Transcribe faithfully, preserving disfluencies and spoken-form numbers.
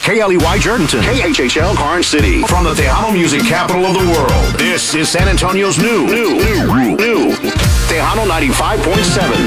K L E Y Jerdenton. K H H L Karn City. From the Tejano music capital of the world, this is San Antonio's new, new, new, new, Tejano ninety-five point seven.